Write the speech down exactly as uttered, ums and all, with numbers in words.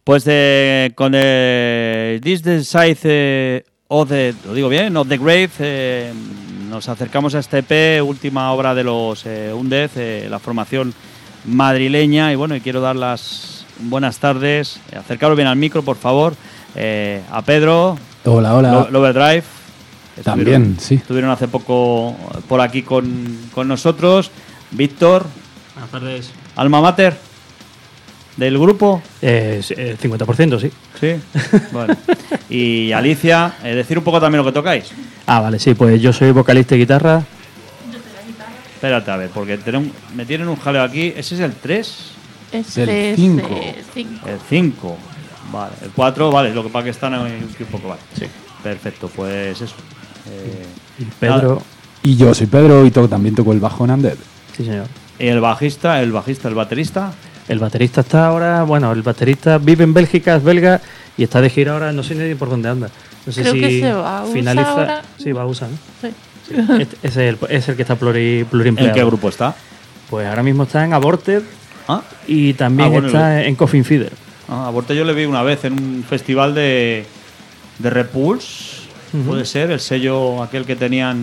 Pues de, con el This the Side eh, of the, lo digo bien, of the Grave, eh, nos acercamos a este E P, última obra de los eh, Undead, eh, la formación madrileña, y bueno, y quiero dar las buenas tardes, eh, acercaros bien al micro, por favor, eh, a Pedro. Hola, hola. Lo, Loverdrive. También, sí. Estuvieron hace poco por aquí con, con nosotros. Víctor. Buenas tardes. Alma Mater. ¿Del grupo? Eh, cincuenta por ciento, sí. Sí, bueno. Y Alicia, eh, decir un poco también lo que tocáis. Ah, vale, sí, pues yo soy vocalista y guitarra. Yo soy la guitarra. Espérate, a ver, porque tenemos, me tienen un jaleo aquí. ¿Ese es el tres? Ese El es cinco. eh, cinco. El cinco. Vale, el cuatro, vale, lo que pasa que están un poco, vale. Sí. Perfecto, pues eso. Eh, Y Pedro. Y yo soy Pedro y to- también toco el bajo en Undead. Sí, señor. y el bajista, el bajista, el baterista. El baterista está ahora, bueno, el baterista vive en Bélgica, es belga, y está de gira ahora, no sé ni por dónde anda. No sé Creo si que se va a finaliza. U S A ahora. Sí, va a U S A, ¿no? Sí. Este- ese es el, es el que está pluri, ¿En pluriempleado. qué grupo está? Pues ahora mismo está en Aborted ¿Ah? y también Ah, bueno, está en Coffin Feeder. Ah, a Borte yo le vi una vez en un festival de, de Repulse. Ujú. Puede ser, el sello aquel que tenían